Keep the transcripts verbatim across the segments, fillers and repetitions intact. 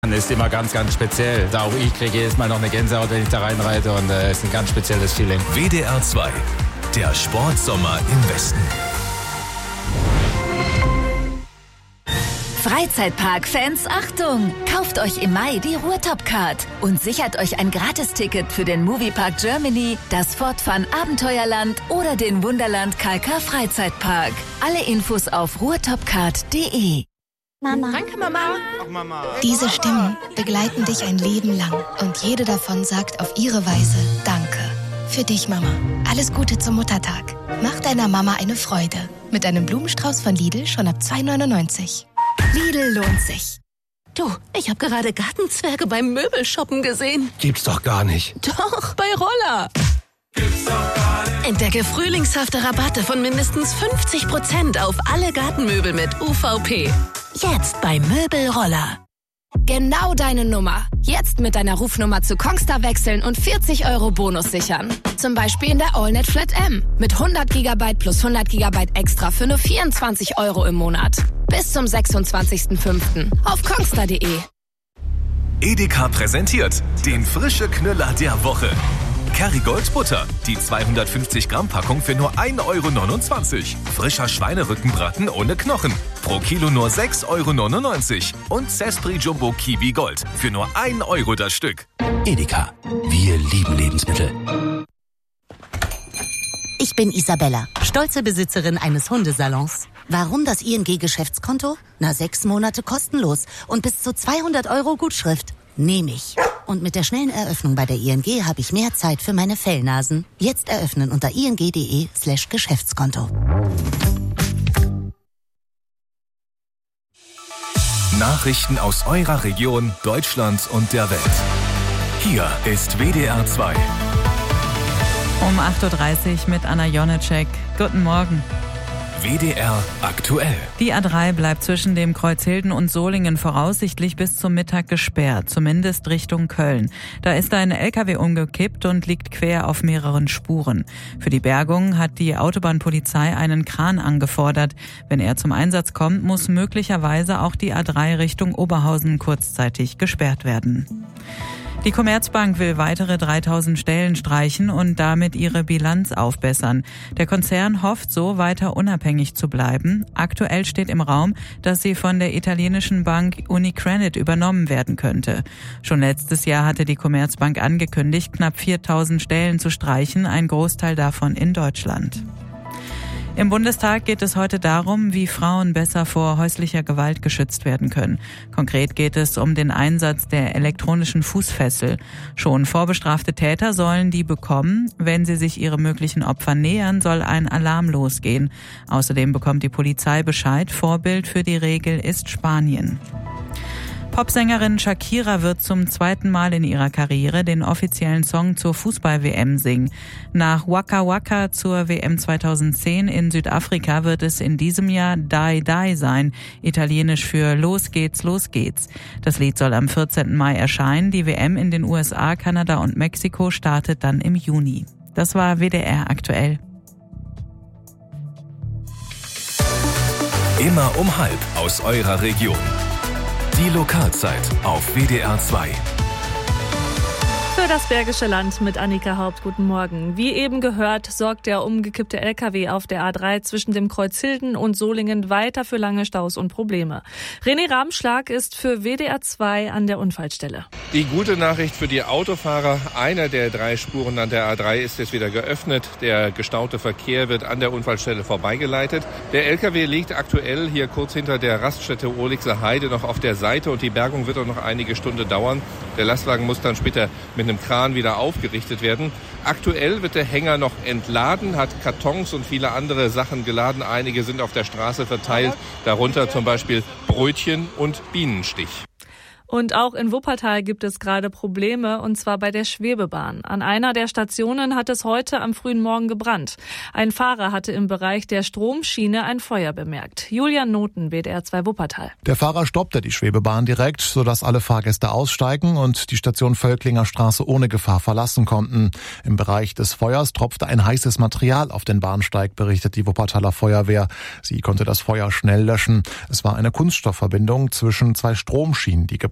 Das ist immer ganz, ganz speziell. Auch ich kriege jedes Mal noch eine Gänsehaut, wenn ich da reinreite und es äh, ist ein ganz spezielles Feeling. W D R zwei, der Sportsommer im Westen. Freizeitpark-Fans, Achtung! Kauft euch im Mai die Ruhrtop-Card und sichert euch ein Gratisticket für den Moviepark Germany, das Fort Fun Abenteuerland oder den Wunderland K K Freizeitpark. Alle Infos auf ruhrtopcard punkt de. Mama. Danke, Mama. Ach, Mama. Diese Stimmen begleiten dich ein Leben lang und jede davon sagt auf ihre Weise Danke. Für dich, Mama. Alles Gute zum Muttertag. Mach deiner Mama eine Freude. Mit einem Blumenstrauß von Lidl schon ab zwei neunundneunzig. Lidl lohnt sich. Du, ich habe gerade Gartenzwerge beim Möbelshoppen gesehen. Gibt's doch gar nicht. Doch, bei Roller. Gibt's doch gar nicht. Entdecke frühlingshafte Rabatte von mindestens fünfzig Prozent auf alle Gartenmöbel mit U V P. Jetzt bei Möbelroller. Genau deine Nummer. Jetzt mit deiner Rufnummer zu Kongstar wechseln und vierzig Euro Bonus sichern. Zum Beispiel in der AllNet Flat M. Mit hundert Gigabyte plus hundert Gigabyte extra für nur vierundzwanzig Euro im Monat. Bis zum sechsundzwanzigsten fünften auf kongstar punkt de. Edeka präsentiert den frische Knüller der Woche. Kerrygold Butter, die zweihundertfünfzig Gramm Packung für nur ein Euro neunundzwanzig. Frischer Schweinerückenbraten ohne Knochen, pro Kilo nur sechs Euro neunundneunzig. Und Zespri Jumbo Kiwi Gold für nur ein Euro das Stück. Edeka, wir lieben Lebensmittel. Ich bin Isabella, stolze Besitzerin eines Hundesalons. Warum das I N G-Geschäftskonto? Na, sechs Monate kostenlos und bis zu zweihundert Euro Gutschrift. Nehme ich. Und mit der schnellen Eröffnung bei der I N G habe ich mehr Zeit für meine Fellnasen. Jetzt eröffnen unter ing punkt de slash Geschäftskonto. Nachrichten aus eurer Region, Deutschland und der Welt. Hier ist W D R zwei. Um acht Uhr dreißig mit Anna Jonecek. Guten Morgen. W D R aktuell. Die A drei bleibt zwischen dem Kreuz Hilden und Solingen voraussichtlich bis zum Mittag gesperrt, zumindest Richtung Köln. Da ist ein L K W umgekippt und liegt quer auf mehreren Spuren. Für die Bergung hat die Autobahnpolizei einen Kran angefordert. Wenn er zum Einsatz kommt, muss möglicherweise auch die A drei Richtung Oberhausen kurzzeitig gesperrt werden. Die Commerzbank will weitere dreitausend Stellen streichen und damit ihre Bilanz aufbessern. Der Konzern hofft so, weiter unabhängig zu bleiben. Aktuell steht im Raum, dass sie von der italienischen Bank UniCredit übernommen werden könnte. Schon letztes Jahr hatte die Commerzbank angekündigt, knapp viertausend Stellen zu streichen, ein Großteil davon in Deutschland. Im Bundestag geht es heute darum, wie Frauen besser vor häuslicher Gewalt geschützt werden können. Konkret geht es um den Einsatz der elektronischen Fußfessel. Schon vorbestrafte Täter sollen die bekommen. Wenn sie sich ihrem möglichen Opfer nähern, soll ein Alarm losgehen. Außerdem bekommt die Polizei Bescheid. Vorbild für die Regel ist Spanien. Popsängerin Shakira wird zum zweiten Mal in ihrer Karriere den offiziellen Song zur Fußball-W M singen. Nach Waka Waka zur W M zweitausendzehn in Südafrika wird es in diesem Jahr Die Die sein, italienisch für Los geht's, los geht's. Das Lied soll am vierzehnten Mai erscheinen. Die W M in den U S A, Kanada und Mexiko startet dann im Juni. Das war W D R aktuell. Immer um halb aus eurer Region. Die Lokalzeit auf W D R zwei. Für das Bergische Land mit Annika Haupt. Guten Morgen. Wie eben gehört, sorgt der umgekippte L K W auf der A drei zwischen dem Kreuz Hilden und Solingen weiter für lange Staus und Probleme. René Ramschlag ist für W D R zwei an der Unfallstelle. Die gute Nachricht für die Autofahrer: Einer der drei Spuren an der A drei ist jetzt wieder geöffnet. Der gestaute Verkehr wird an der Unfallstelle vorbeigeleitet. Der L K W liegt aktuell hier kurz hinter der Raststätte Ohligser Heide noch auf der Seite und die Bergung wird auch noch einige Stunden dauern. Der Lastwagen muss dann später mit einem Kran wieder aufgerichtet werden. Aktuell wird der Hänger noch entladen, hat Kartons und viele andere Sachen geladen. Einige sind auf der Straße verteilt, darunter zum Beispiel Brötchen und Bienenstich. Und auch in Wuppertal gibt es gerade Probleme, und zwar bei der Schwebebahn. An einer der Stationen hat es heute am frühen Morgen gebrannt. Ein Fahrer hatte im Bereich der Stromschiene ein Feuer bemerkt. Julian Noten, W D R zwei Wuppertal. Der Fahrer stoppte die Schwebebahn direkt, sodass alle Fahrgäste aussteigen und die Station Völklinger Straße ohne Gefahr verlassen konnten. Im Bereich des Feuers tropfte ein heißes Material auf den Bahnsteig, berichtet die Wuppertaler Feuerwehr. Sie konnte das Feuer schnell löschen. Es war eine Kunststoffverbindung zwischen zwei Stromschienen, die gebrannt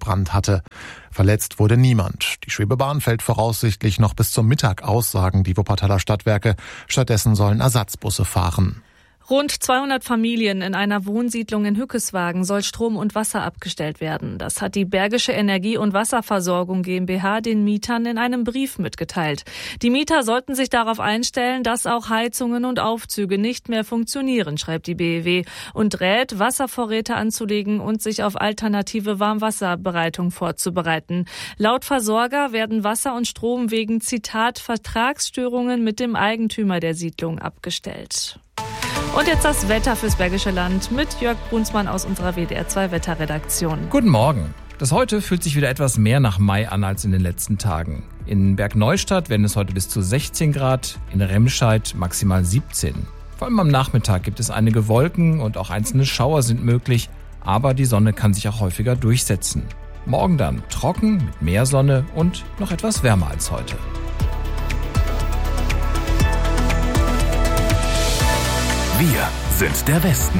gebrannt hatte. Verletzt wurde niemand. Die Schwebebahn fällt voraussichtlich noch bis zum Mittag aus, sagen die Wuppertaler Stadtwerke. Stattdessen sollen Ersatzbusse fahren. Rund zweihundert Familien in einer Wohnsiedlung in Hückeswagen soll Strom und Wasser abgestellt werden. Das hat die Bergische Energie- und Wasserversorgung GmbH den Mietern in einem Brief mitgeteilt. Die Mieter sollten sich darauf einstellen, dass auch Heizungen und Aufzüge nicht mehr funktionieren, schreibt die B E W und rät, Wasservorräte anzulegen und sich auf alternative Warmwasserbereitung vorzubereiten. Laut Versorger werden Wasser und Strom wegen, Zitat, Vertragsstörungen mit dem Eigentümer der Siedlung abgestellt. Und jetzt das Wetter fürs Bergische Land mit Jörg Brunsmann aus unserer W D R zwei Wetterredaktion. Guten Morgen. Das heute fühlt sich wieder etwas mehr nach Mai an als in den letzten Tagen. In Bergneustadt werden es heute bis zu sechzehn Grad, in Remscheid maximal siebzehn. Vor allem am Nachmittag gibt es einige Wolken und auch einzelne Schauer sind möglich, aber die Sonne kann sich auch häufiger durchsetzen. Morgen dann trocken mit mehr Sonne und noch etwas wärmer als heute. Wir sind der Westen.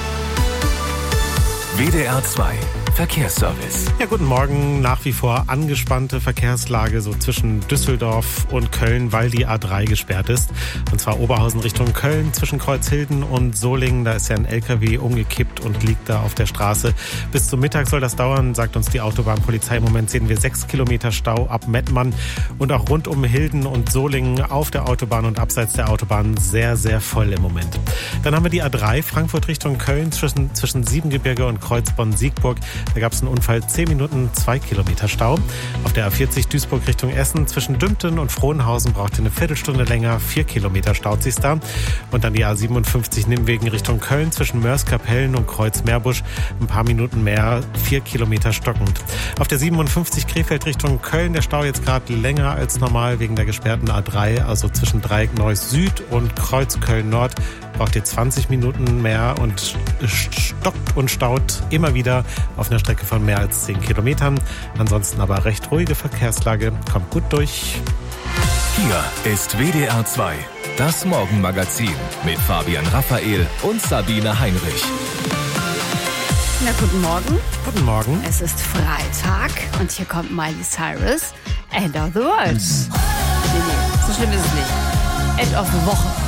W D R zwei Verkehrsservice. Ja, guten Morgen. Nach wie vor angespannte Verkehrslage so zwischen Düsseldorf und Köln, weil die A drei gesperrt ist. Und zwar Oberhausen Richtung Köln zwischen Kreuzhilden und Solingen. Da ist ja ein L K W umgekippt und liegt da auf der Straße. Bis zum Mittag soll das dauern, sagt uns die Autobahnpolizei. Im Moment sehen wir sechs Kilometer Stau ab Mettmann und auch rund um Hilden und Solingen auf der Autobahn und abseits der Autobahn sehr, sehr voll im Moment. Dann haben wir die A drei Frankfurt Richtung Köln zwischen, zwischen Siebengebirge und Kreuzbonn-Siegburg. Da gab es einen Unfall, zehn Minuten, zwei Kilometer Stau. Auf der A vierzig Duisburg Richtung Essen zwischen Dümpten und Frohnhausen braucht ihr eine Viertelstunde länger, vier Kilometer staut sich's da. Und dann die A siebenundfünfzig Nimwegen Richtung Köln zwischen Mörs-Kapellen und Kreuz-Meerbusch, ein paar Minuten mehr, vier Kilometer stockend. Auf der siebenundfünfzig Krefeld Richtung Köln, der Stau jetzt gerade länger als normal wegen der gesperrten A drei, also zwischen Dreieck Neuss Süd und Kreuz Köln Nord. Braucht ihr zwanzig Minuten mehr und stockt und staut immer wieder auf einer Strecke von mehr als zehn Kilometern. Ansonsten aber recht ruhige Verkehrslage. Kommt gut durch. Hier ist W D R zwei, das Morgenmagazin mit Fabian Raphael und Sabine Heinrich. Na, guten Morgen. Guten Morgen. Es ist Freitag und hier kommt Miley Cyrus. End of the World. Nee, nee, so schlimm ist es nicht. End of the Woche.